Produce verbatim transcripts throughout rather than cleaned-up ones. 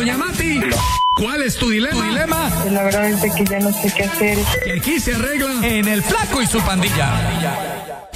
Doña Mati, ¿cuál es tu dilema? dilema? Pues la verdad es de que ya no sé qué hacer. Que aquí se arregla en El Flaco y su pandilla.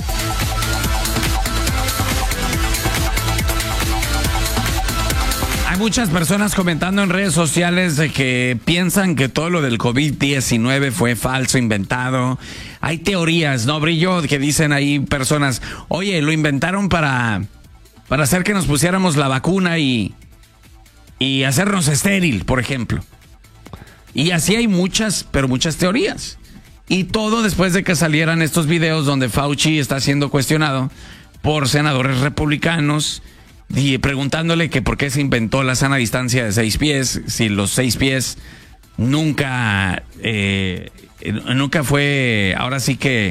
Hay muchas personas comentando en redes sociales de que piensan que todo lo del COVID diecinueve fue falso, inventado. Hay teorías, ¿no, Brillo? Que dicen ahí personas, oye, lo inventaron para, para hacer que nos pusiéramos la vacuna y, y hacernos estéril, por ejemplo. Y así hay muchas, pero muchas teorías. Y todo después de que salieran estos videos donde Fauci está siendo cuestionado por senadores republicanos y preguntándole que por qué se inventó la sana distancia de seis pies, si los seis pies nunca, eh, nunca fue, ahora sí que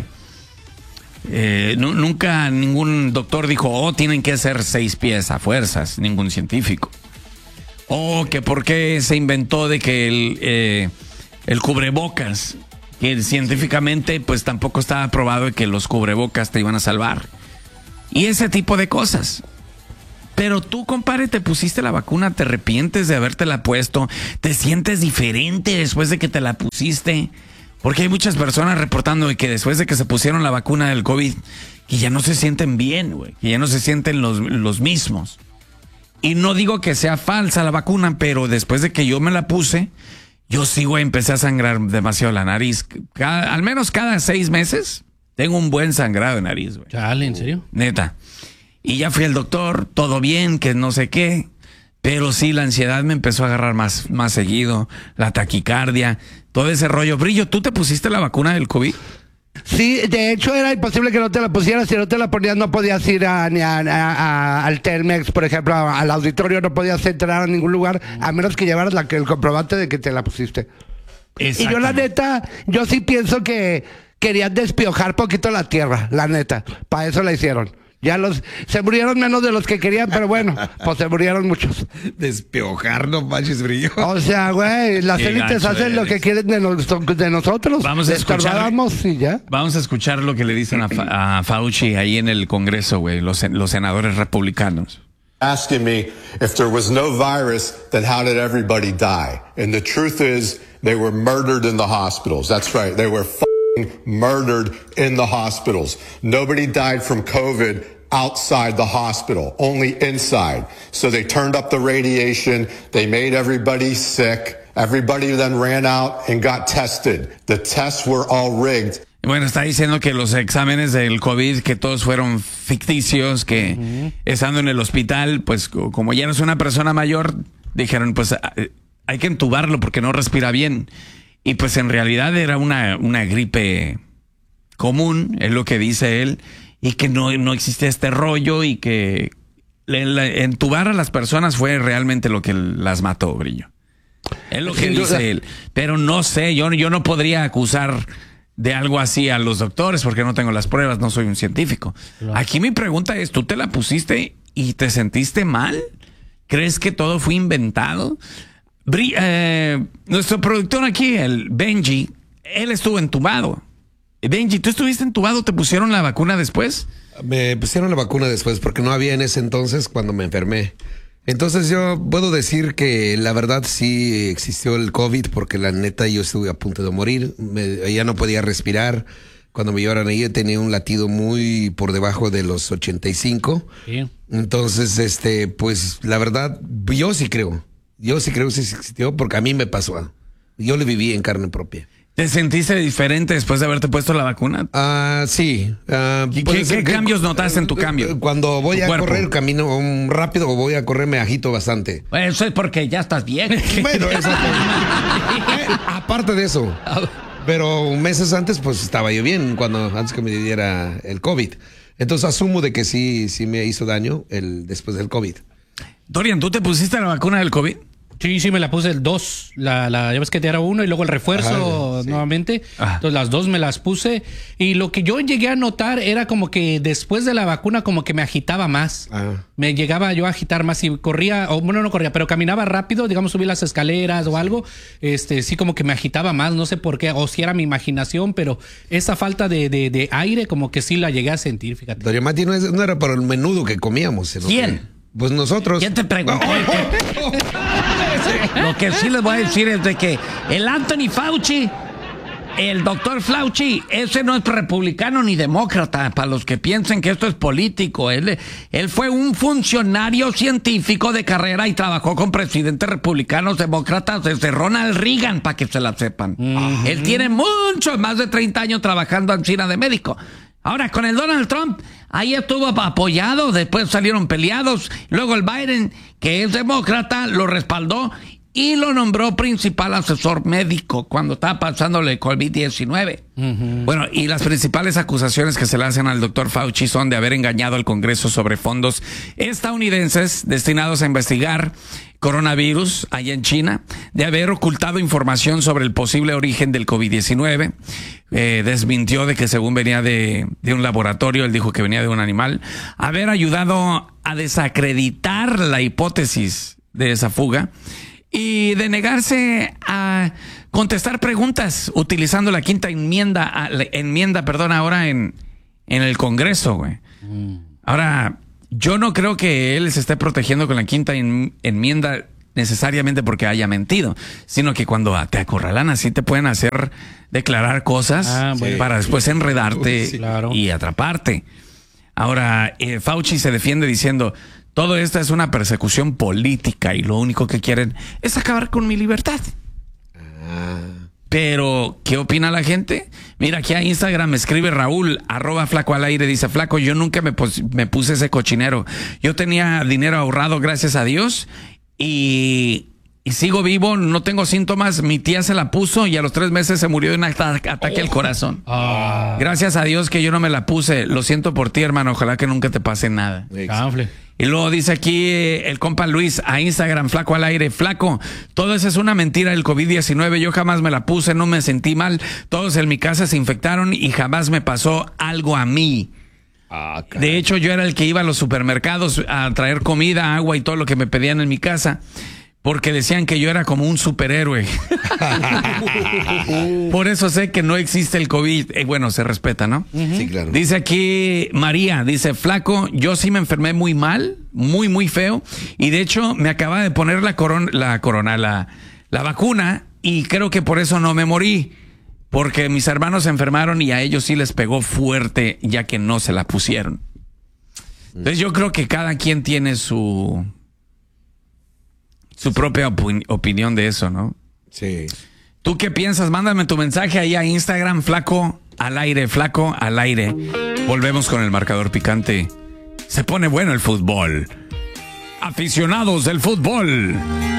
eh, no, nunca ningún doctor dijo, oh, tienen que ser seis pies a fuerzas, ningún científico. O que por qué se inventó de que el, eh, el cubrebocas, que científicamente pues tampoco estaba probado de que los cubrebocas te iban a salvar. Y ese tipo de cosas. Pero tú, compadre, te pusiste la vacuna, te arrepientes de habértela puesto, te sientes diferente después de que te la pusiste. Porque hay muchas personas reportando de que después de que se pusieron la vacuna del COVID, que ya no se sienten bien, güey, que ya no se sienten los, los mismos. Y no digo que sea falsa la vacuna, pero después de que yo me la puse, yo sí, güey, empecé a sangrar demasiado la nariz. Cada, al menos cada seis meses tengo un buen sangrado de nariz, güey. Chale, ¿en serio? Neta. Y ya fui al doctor, todo bien, que no sé qué. Pero sí, la ansiedad me empezó a agarrar más, más seguido, la taquicardia, todo ese rollo. Brillo, ¿tú te pusiste la vacuna del COVID? Sí, de hecho era imposible que no te la pusieras. Si no te la ponías no podías ir a, ni a, a, a, al Telmex, por ejemplo, a, al auditorio, no podías entrar a ningún lugar, a menos que llevaras la, el comprobante de que te la pusiste. Y yo la neta, yo sí pienso que querían despiojar poquito la tierra, la neta. Para eso la hicieron. Ya los, se murieron menos de los que querían, pero bueno, pues se murieron muchos. Despiojar, no manches, Brillo. O sea, güey, las Qué élites gacho hacen eres. lo que quieren de, nos, de nosotros. Vamos a escuchar. Y ya. Vamos a escuchar lo que le dicen a, Fa- a Fauci ahí en el Congreso, güey, los, los senadores republicanos. Asking me if there was no virus, then how did everybody die? And the truth is, they were murdered in the hospitals. That's right. They were f***ing murdered in the hospitals. Nobody died from COVID outside the hospital, only inside. So they turned up the radiation. They made everybody sick. Everybody then ran out and got tested. The tests were all rigged. Bueno, está diciendo que los exámenes del COVID, que todos fueron ficticios, que uh-huh. estando en el hospital, pues como ya no es una persona mayor, dijeron, pues hay que entubarlo porque no respira bien. Y pues en realidad era una, una gripe común, es lo que dice él, y que no, no existe este rollo y que le, le, entubar a las personas fue realmente lo que las mató, Brillo. Es lo que dice él. Pero no sé, yo, yo no podría acusar de algo así a los doctores porque no tengo las pruebas, no soy un científico. Claro. Aquí mi pregunta es, ¿tú te la pusiste y te sentiste mal? ¿Crees que todo fue inventado? Bri eh, nuestro productor aquí, el Benji, él estuvo entubado. Benji, ¿tú estuviste entubado? ¿Te pusieron la vacuna después? Me pusieron la vacuna después porque no había en ese entonces cuando me enfermé. Entonces yo puedo decir que la verdad sí existió el COVID porque la neta yo estuve a punto de morir. Me, ya no podía respirar. Cuando me llevaron ahí tenía un latido muy por debajo de los ochenta y cinco. Sí. Entonces, este, pues la verdad, yo sí creo. Yo sí creo que sí existió porque a mí me pasó. Yo lo viví en carne propia. ¿Te sentiste diferente después de haberte puesto la vacuna? Ah, uh, sí. Uh, ¿Qué, ¿qué, ¿Qué cambios notaste en tu cambio? Cuando voy a cuerpo? correr, camino um, rápido o voy a correr, me agito bastante. Bueno, eso es porque ya estás bien. Bueno, eso eh, aparte de eso. Pero meses antes, pues estaba yo bien, cuando antes que me diera el COVID. Entonces asumo de que sí, sí me hizo daño el después del COVID. Dorian, ¿tú te pusiste la vacuna del COVID? Sí, sí, me la puse el dos. La, la, ya ves que te era uno y luego el refuerzo. Ajá, sí. Nuevamente. Ajá. Entonces las dos me las puse. Y lo que yo llegué a notar era como que después de la vacuna como que me agitaba más. Ajá. Me llegaba yo a agitar más y corría, o bueno, no corría, pero caminaba rápido, digamos, subí las escaleras o algo. Este, sí, como que me agitaba más, no sé por qué, o si era mi imaginación, pero esa falta de, de, de aire como que sí la llegué a sentir, fíjate. Doña Mati, no, es, no era por el menudo que comíamos. ¿Quién? Pues nosotros. ¿Quién te preguntó? Oh, oh, oh, oh. Lo que sí les voy a decir es de que el Anthony Fauci, el doctor Fauci, ese no es republicano ni demócrata, para los que piensen que esto es político. Él, él fue un funcionario científico de carrera y trabajó con presidentes republicanos, demócratas, desde Ronald Reagan, para que se la sepan. Uh-huh. Él tiene mucho, más de treinta años trabajando en China de médico. Ahora, con el Donald Trump, ahí estuvo apoyado, después salieron peleados. Luego el Biden, que es demócrata, lo respaldó y lo nombró principal asesor médico cuando estaba pasándole COVID diecinueve. Uh-huh. Bueno, y las principales acusaciones que se le hacen al doctor Fauci son de haber engañado al Congreso sobre fondos estadounidenses destinados a investigar coronavirus allá en China, de haber ocultado información sobre el posible origen del COVID diecinueve, eh, desmintió de que según venía de, de un laboratorio, él dijo que venía de un animal, haber ayudado a desacreditar la hipótesis de esa fuga, y de negarse a contestar preguntas utilizando la quinta enmienda, la enmienda, perdón, ahora en, en el Congreso, güey. Mm. Ahora, yo no creo que él se esté protegiendo con la quinta en, enmienda necesariamente porque haya mentido, sino que cuando te acorralan así te pueden hacer declarar cosas ah, bueno. para después enredarte sí, claro. y atraparte. Ahora, eh, Fauci se defiende diciendo... Todo esto es una persecución política y lo único que quieren es acabar con mi libertad. Ah. Pero, ¿qué opina la gente? Mira, aquí a Instagram me escribe Raúl, arroba flaco al aire, dice, flaco, yo nunca me, me puse ese cochinero. Yo tenía dinero ahorrado, gracias a Dios, y... Y sigo vivo, no tengo síntomas. Mi tía se la puso y a los tres meses se murió de un ataque oh. al corazón. Ah. Gracias a Dios que yo no me la puse. Lo siento por ti, hermano. Ojalá que nunca te pase nada. Exacto. Y luego dice aquí el compa Luis a Instagram, flaco al aire. Flaco, todo eso es una mentira del COVID diecinueve. Yo jamás me la puse, no me sentí mal. Todos en mi casa se infectaron y jamás me pasó algo a mí. Ah, de hecho, yo era el que iba a los supermercados a traer comida, agua y todo lo que me pedían en mi casa. Porque decían que yo era como un superhéroe. Por eso sé que no existe el COVID. Eh, bueno, se respeta, ¿no? Uh-huh. Sí, claro. Dice aquí María, dice, flaco, yo sí me enfermé muy mal, muy, muy feo. Y de hecho me acaba de poner la corona, la corona, la, la vacuna. Y creo que por eso no me morí. Porque mis hermanos se enfermaron y a ellos sí les pegó fuerte ya que no se la pusieron. Entonces yo creo que cada quien tiene su... su propia opin- opinión de eso, ¿no? Sí. ¿Tú qué piensas? Mándame tu mensaje ahí a Instagram, flaco al aire, flaco al aire. Volvemos con el marcador picante. Se pone bueno el fútbol. Aficionados del fútbol.